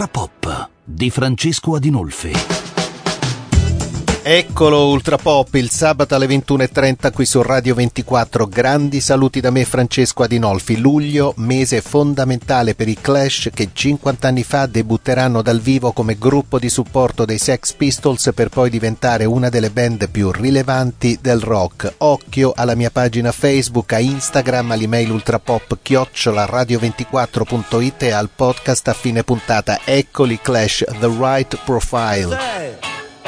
Ultra Pop di Francesco Adinolfi. Eccolo Ultra Pop, il sabato alle 21:30 qui su Radio 24. Grandi saluti da me, Francesco Adinolfi. Luglio, mese fondamentale per i Clash, che 50 anni fa debutteranno dal vivo come gruppo di supporto dei Sex Pistols per poi diventare una delle band più rilevanti del rock. Occhio alla mia pagina Facebook, a Instagram, all'email ultrapop@radio24.it e al podcast a fine puntata. Eccoli Clash, The Right Profile.